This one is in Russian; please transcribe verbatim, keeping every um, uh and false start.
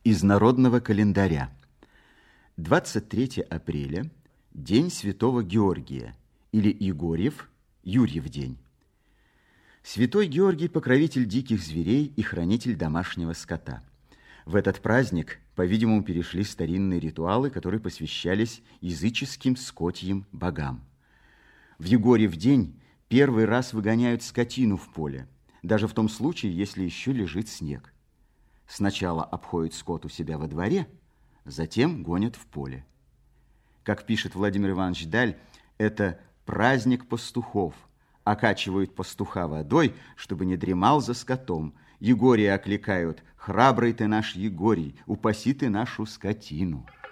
Из народного календаря. двадцать третьего апреля – День Святого Георгия, или Егорьев, Юрьев день. Святой Георгий – покровитель диких зверей и хранитель домашнего скота. В этот праздник, по-видимому, перешли старинные ритуалы, которые посвящались языческим скотьим богам. В Егорьев день первый раз выгоняют скотину в поле, даже в том случае, если еще лежит снег. Сначала обходят скот у себя во дворе, затем гонят в поле. Как пишет Владимир Иванович Даль, это праздник пастухов. Окачивают пастуха водой, чтобы не дремал за скотом. Егория окликают: «Храбрый ты наш Егорий, упаси ты нашу скотину».